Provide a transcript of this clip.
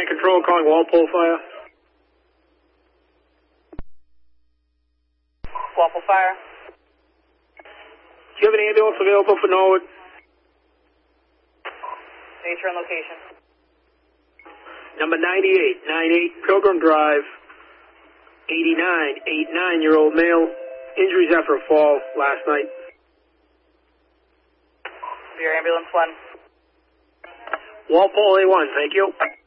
Control calling Walpole Fire. Walpole Fire. Do you have an ambulance available for Norwood? Nature and location. Number 98 Pilgrim Drive, 89-year-old male. Injuries after a fall last night. Your ambulance 1. Walpole A1, thank you.